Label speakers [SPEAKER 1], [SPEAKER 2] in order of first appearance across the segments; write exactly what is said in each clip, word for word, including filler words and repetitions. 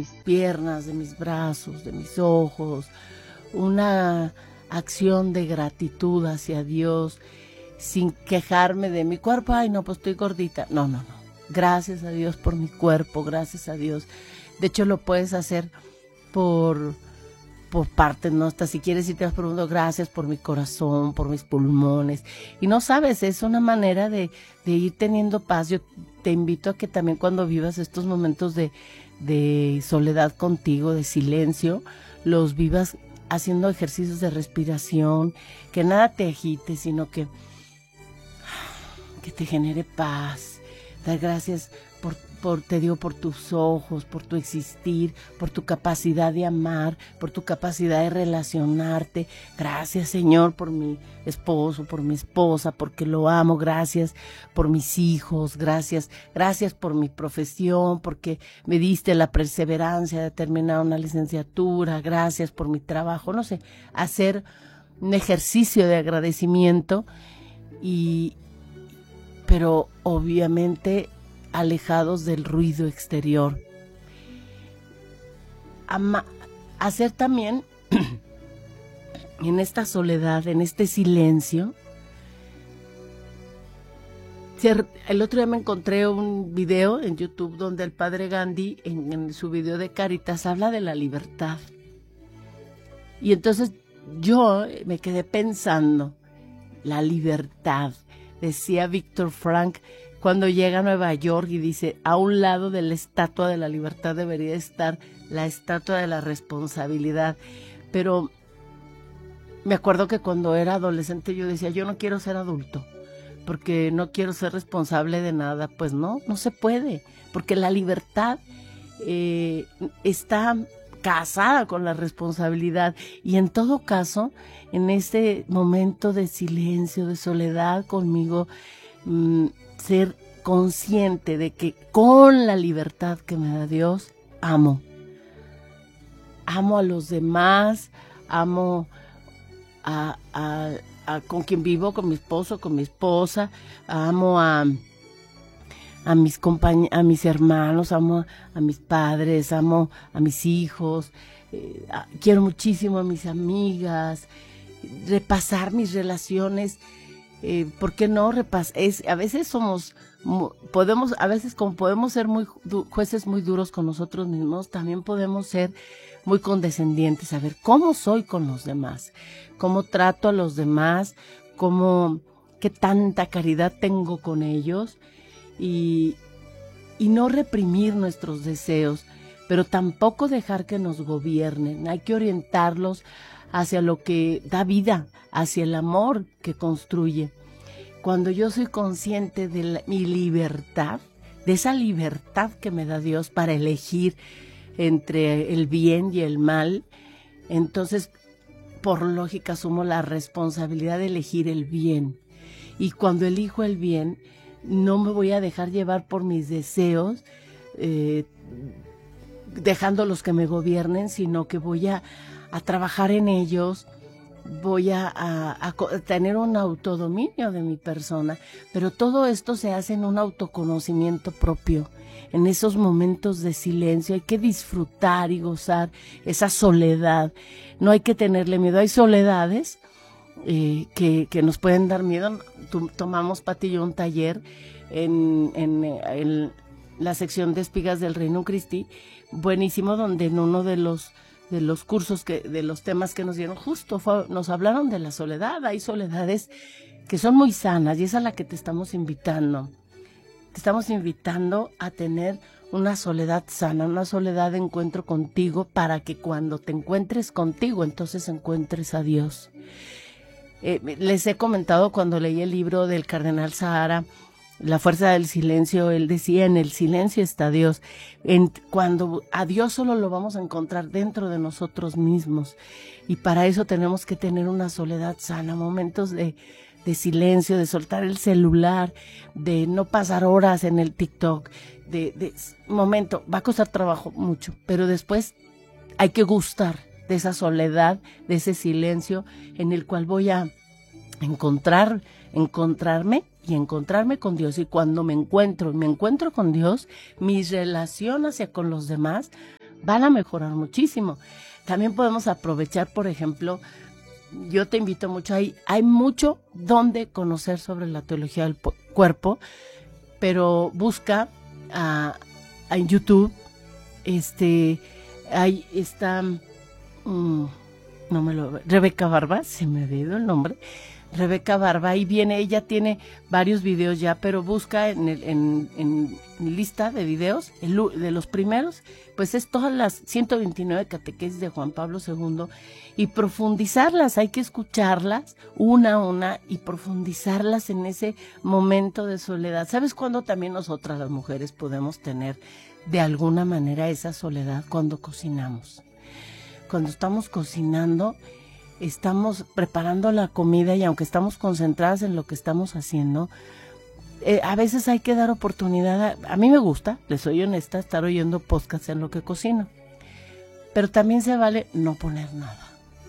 [SPEAKER 1] mis piernas, de mis brazos, de mis ojos, una acción de gratitud hacia Dios, sin quejarme de mi cuerpo. Ay, no, pues estoy gordita. No, no, no. Gracias a Dios por mi cuerpo, gracias a Dios. De hecho, lo puedes hacer por, por partes, ¿no? Hasta si quieres irte por uno, gracias por mi corazón, por mis pulmones. Y no sabes, es una manera de, de ir teniendo paz. Yo te invito a que también cuando vivas estos momentos de, de soledad contigo, de silencio, los vivas haciendo ejercicios de respiración, que nada te agite, sino que, que te genere paz. Dar gracias por, por, te digo, por tus ojos, por tu existir, por tu capacidad de amar, por tu capacidad de relacionarte. Gracias, Señor, por mi esposo, por mi esposa, porque lo amo. Gracias por mis hijos, gracias, gracias por mi profesión, porque me diste la perseverancia de terminar una licenciatura. Gracias por mi trabajo. No sé, hacer un ejercicio de agradecimiento y pero obviamente alejados del ruido exterior. Ama, hacer también en esta soledad, en este silencio. El otro día me encontré un video en YouTube donde el padre Gandhi, en, en su video de Caritas, habla de la libertad. Y entonces yo me quedé pensando, la libertad. Decía Víctor Frank cuando llega a Nueva York y dice, a un lado de la estatua de la libertad debería estar la estatua de la responsabilidad. Pero me acuerdo que cuando era adolescente yo decía, yo no quiero ser adulto, porque no quiero ser responsable de nada. Pues no, no se puede, porque la libertad eh, está casada con la responsabilidad. Y en todo caso, en este momento de silencio, de soledad conmigo, mmm, ser consciente de que con la libertad que me da Dios, amo. Amo a los demás, amo a, a, a con quien vivo, con mi esposo, con mi esposa, amo a a mis compañ- a mis hermanos, amo a, a mis padres, amo a mis hijos, eh, a, quiero muchísimo a mis amigas, repasar mis relaciones, eh, ¿por qué no repasar? Es, a veces somos, podemos, a veces como podemos ser muy du- jueces muy duros con nosotros mismos, también podemos ser muy condescendientes, a ver cómo soy con los demás, cómo trato a los demás, cómo, qué tanta caridad tengo con ellos. Y, y no reprimir nuestros deseos, pero tampoco dejar que nos gobiernen. Hay que orientarlos hacia lo que da vida, hacia el amor que construye. Cuando yo soy consciente de la, mi libertad, de esa libertad que me da Dios para elegir entre el bien y el mal, entonces por lógica asumo la responsabilidad de elegir el bien. Y cuando elijo el bien, no me voy a dejar llevar por mis deseos, eh, dejando los que me gobiernen, sino que voy a, a trabajar en ellos, voy a, a, a tener un autodominio de mi persona, pero todo esto se hace en un autoconocimiento propio. En esos momentos de silencio hay que disfrutar y gozar esa soledad, no hay que tenerle miedo. Hay soledades Eh, que, que nos pueden dar miedo. Tomamos Pati y yo un taller en, en, en la sección de Espigas del Reino Christi, buenísimo, donde en uno de los de los cursos que de los temas que nos dieron justo fue, nos hablaron de la soledad. Hay soledades que son muy sanas y es a la que te estamos invitando. Te estamos invitando a tener una soledad sana, una soledad de encuentro contigo, para que cuando te encuentres contigo, entonces encuentres a Dios. Eh, les he comentado cuando leí el libro del Cardenal Sahara, La fuerza del silencio, él decía, en el silencio está Dios. En, cuando a Dios solo lo vamos a encontrar dentro de nosotros mismos, y para eso tenemos que tener una soledad sana, momentos de, de silencio, de soltar el celular, de no pasar horas en el TikTok, de, de momento, va a costar trabajo mucho, pero después hay que gustar de esa soledad, de ese silencio en el cual voy a encontrar, encontrarme y encontrarme con Dios. Y cuando me encuentro, me encuentro con Dios, mi relación hacia con los demás van a mejorar muchísimo. También podemos aprovechar, por ejemplo, yo te invito mucho, hay, hay mucho donde conocer sobre la teología del cuerpo, pero busca a, a en YouTube, este, ahí está, um, no me lo, Rebeca Barba, se me ha ido el nombre, Rebeca Barba, ahí viene, ella tiene varios videos ya, pero busca en, el, en, en, en lista de videos, el, de los primeros, pues es todas las ciento veintinueve catequesis de Juan Pablo segundo, y profundizarlas, hay que escucharlas una a una y profundizarlas en ese momento de soledad. ¿Sabes cuándo también nosotras las mujeres podemos tener de alguna manera esa soledad? Cuando cocinamos. Cuando estamos cocinando, estamos preparando la comida y aunque estamos concentradas en lo que estamos haciendo, eh, a veces hay que dar oportunidad. A, a mí me gusta, les soy honesta, estar oyendo podcasts en lo que cocino, pero también se vale no poner nada.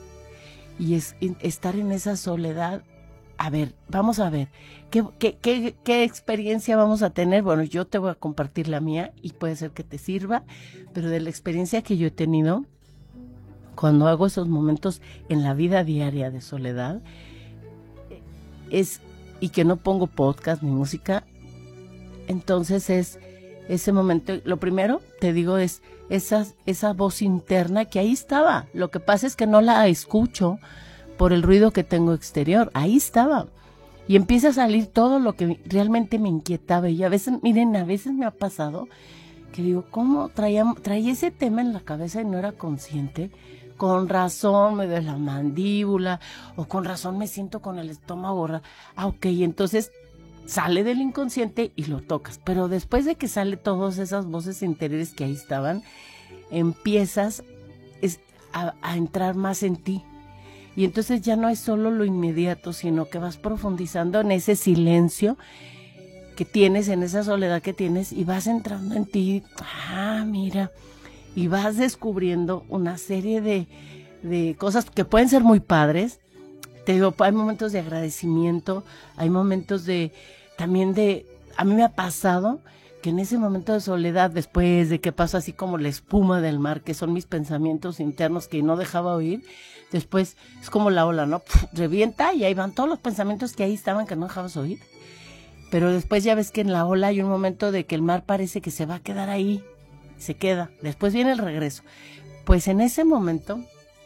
[SPEAKER 1] Y es estar en esa soledad. A ver, vamos a ver, ¿qué, qué, qué, qué experiencia vamos a tener? Bueno, yo te voy a compartir la mía y puede ser que te sirva, pero de la experiencia que yo he tenido, cuando hago esos momentos en la vida diaria de soledad, es, y que no pongo podcast ni música, entonces es ese momento, lo primero, te digo, es esa, esa voz interna que ahí estaba. Lo que pasa es que no la escucho por el ruido que tengo exterior, ahí estaba. Y empieza a salir todo lo que realmente me inquietaba. Y a veces, miren, a veces me ha pasado que digo, ¿cómo traía, traía ese tema en la cabeza y no era consciente? Con razón me duele la mandíbula, o con razón me siento con el estómago. Ah, ok, entonces sale del inconsciente y lo tocas. Pero después de que sale todas esas voces interiores que ahí estaban, empiezas es, a, a entrar más en ti. Y entonces ya no es solo lo inmediato, sino que vas profundizando en ese silencio que tienes, en esa soledad que tienes, y vas entrando en ti. Ah, mira, y vas descubriendo una serie de, de cosas que pueden ser muy padres. Te digo, hay momentos de agradecimiento, hay momentos de, también de, a mí me ha pasado que en ese momento de soledad, después de que pasa así como la espuma del mar, que son mis pensamientos internos que no dejaba oír, después es como la ola, ¿no? Puf, revienta y ahí van todos los pensamientos que ahí estaban que no dejabas oír. Pero después ya ves que en la ola hay un momento de que el mar parece que se va a quedar ahí, se queda, después viene el regreso. Pues en ese momento,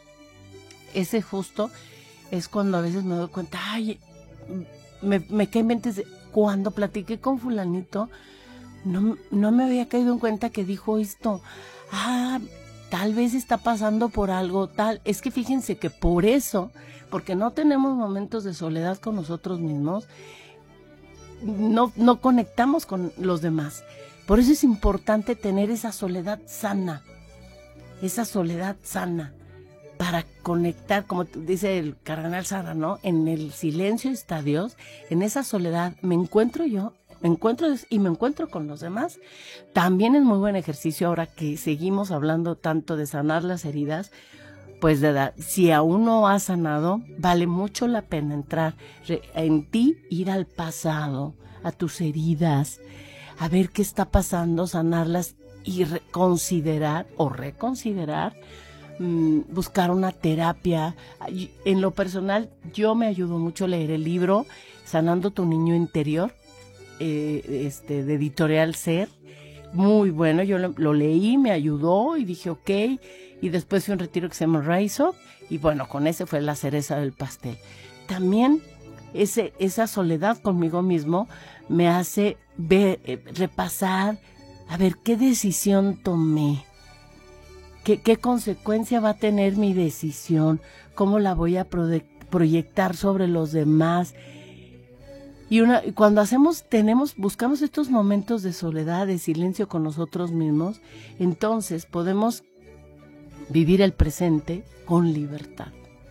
[SPEAKER 1] ese justo es cuando a veces me doy cuenta, ay, me, me cae en mente, cuando platiqué con fulanito, no, no me había caído en cuenta que dijo esto. Ah, tal vez está pasando por algo tal. Es que fíjense que por eso, porque no tenemos momentos de soledad con nosotros mismos, no, no conectamos con los demás. Por eso es importante tener esa soledad sana, esa soledad sana, para conectar, como dice el cardenal Sara, ¿no? En el silencio está Dios, en esa soledad me encuentro yo, me encuentro y me encuentro con los demás. También es muy buen ejercicio ahora que seguimos hablando tanto de sanar las heridas, pues de dar, si aún no has sanado, vale mucho la pena entrar en ti, ir al pasado, a tus heridas, a ver qué está pasando, sanarlas y reconsiderar o reconsiderar, mmm, buscar una terapia. En lo personal, yo me ayudo mucho a leer el libro Sanando tu Niño Interior, eh, este, de Editorial Ser. Muy bueno, yo lo, lo leí, me ayudó y dije ok, y después fui a un retiro que se llama Rise Up, y bueno, con ese fue la cereza del pastel. También ese, esa soledad conmigo mismo me hace ver, eh, repasar, a ver qué decisión tomé, qué, qué consecuencia va a tener mi decisión, cómo la voy a proye- proyectar sobre los demás. Y una, cuando hacemos, tenemos, buscamos estos momentos de soledad, de silencio con nosotros mismos, entonces podemos vivir el presente con libertad.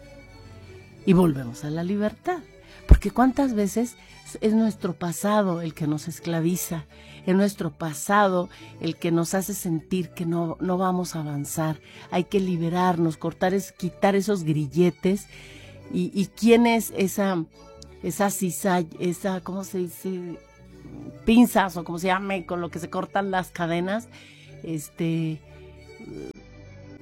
[SPEAKER 1] Y volvemos a la libertad, porque cuántas veces es nuestro pasado el que nos esclaviza, es nuestro pasado el que nos hace sentir que no, no vamos a avanzar. Hay que liberarnos, cortar, es, quitar esos grilletes. Y, y quién es esa... esa cizalla, esa, ¿cómo se dice? Pinzas o como se llame, con lo que se cortan las cadenas, este,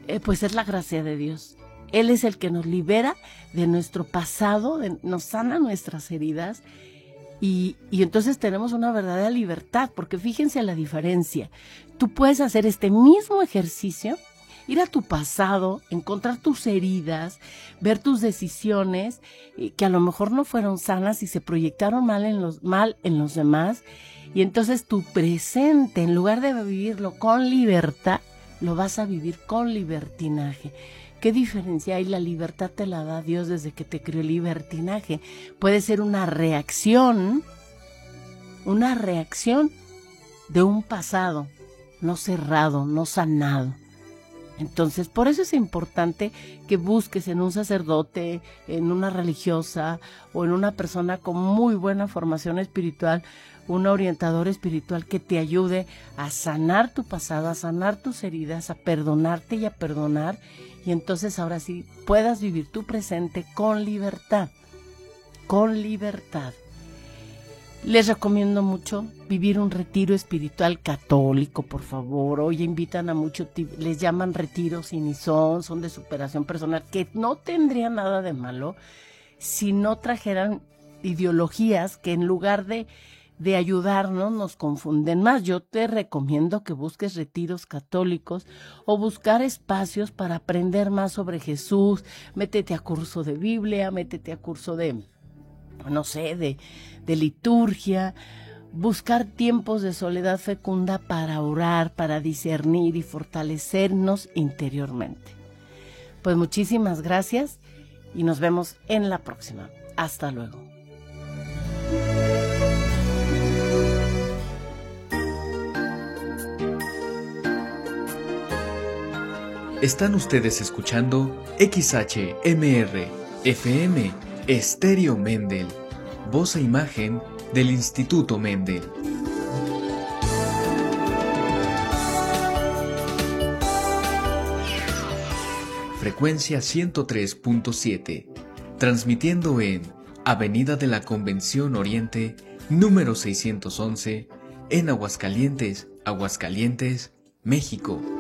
[SPEAKER 1] eh, pues es la gracia de Dios. Él es el que nos libera de nuestro pasado, de, nos sana nuestras heridas y, y entonces tenemos una verdadera libertad, porque fíjense la diferencia. Tú puedes hacer este mismo ejercicio, ir a tu pasado, encontrar tus heridas, ver tus decisiones eh, que a lo mejor no fueron sanas y se proyectaron mal en los, mal en los demás, y entonces tu presente, en lugar de vivirlo con libertad, lo vas a vivir con libertinaje. ¿Qué diferencia hay? La libertad te la da Dios desde que te creó. El libertinaje puede ser una reacción, una reacción de un pasado no cerrado, no sanado. Entonces, por eso es importante que busques en un sacerdote, en una religiosa o en una persona con muy buena formación espiritual, un orientador espiritual que te ayude a sanar tu pasado, a sanar tus heridas, a perdonarte y a perdonar. Y entonces ahora sí puedas vivir tu presente con libertad, con libertad. Les recomiendo mucho vivir un retiro espiritual católico, por favor. Hoy invitan a muchos, les llaman retiros y ni son, son de superación personal, que no tendría nada de malo si no trajeran ideologías que en lugar de, de ayudarnos nos confunden más. Yo te recomiendo que busques retiros católicos o buscar espacios para aprender más sobre Jesús. Métete a curso de Biblia, métete a curso de... no sé, de, de liturgia, buscar tiempos de soledad fecunda para orar, para discernir y fortalecernos interiormente. Pues muchísimas gracias y nos vemos en la próxima. Hasta luego.
[SPEAKER 2] Están ustedes escuchando X H M R F M Estéreo Mendel, voz e imagen del Instituto Mendel. Frecuencia ciento tres punto siete, transmitiendo en Avenida de la Convención Oriente, número seiscientos once, en Aguascalientes, Aguascalientes, México.